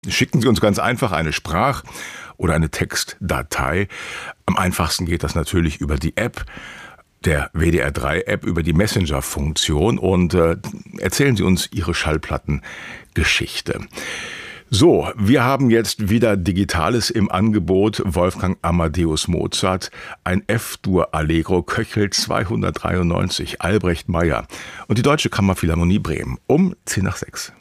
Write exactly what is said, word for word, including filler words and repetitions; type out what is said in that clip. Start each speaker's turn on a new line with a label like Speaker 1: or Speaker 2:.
Speaker 1: Schicken Sie uns ganz einfach eine Sprach- oder eine Textdatei. Am einfachsten geht das natürlich über die App, der W D R drei App, über die Messenger-Funktion, und äh, erzählen Sie uns Ihre Schallplattengeschichte. So, wir haben jetzt wieder Digitales im Angebot. Wolfgang Amadeus Mozart, ein F-Dur Allegro, Köchel zweihundertdreiundneunzig, Albrecht Meyer und die Deutsche Kammerphilharmonie Bremen um zehn nach sechs.